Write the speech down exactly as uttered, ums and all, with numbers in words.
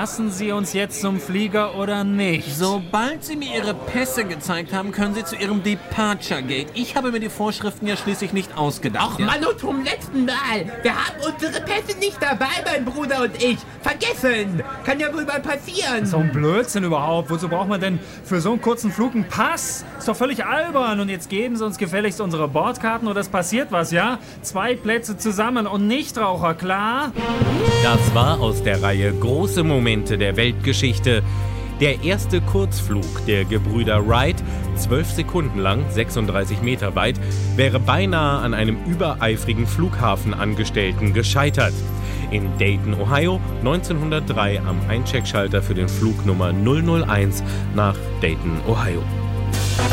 lassen Sie uns jetzt zum Flieger oder nicht? Sobald Sie mir Ihre Pässe gezeigt haben, können Sie zu Ihrem Departure Gate. Ich habe mir die Vorschriften ja schließlich nicht ausgedacht. Ach, Mann, und zum letzten Mal. Wir haben unsere Pässe nicht dabei, mein Bruder und ich. Vergessen. Kann ja wohl mal passieren. So ein Blödsinn überhaupt. Wozu braucht man denn für so einen kurzen Flug einen Pass? Ist doch völlig albern. Und jetzt geben Sie uns gefälligst unsere Bordkarten oder es passiert was, ja? Zwei Plätze zusammen und Nichtraucher, klar? Das war aus der Reihe Große Momente der Weltgeschichte. Der erste Kurzflug der Gebrüder Wright, zwölf Sekunden lang, sechsunddreißig Meter weit, wäre beinahe an einem übereifrigen Flughafenangestellten gescheitert. In Dayton, Ohio, neunzehnhundertdrei am Eincheckschalter für den Flug Nummer null null eins nach Dayton, Ohio.